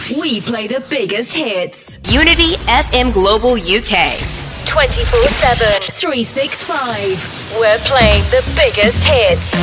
We play the biggest hits. Unity FM Global UK. 24/7. 365. We're playing the biggest hits.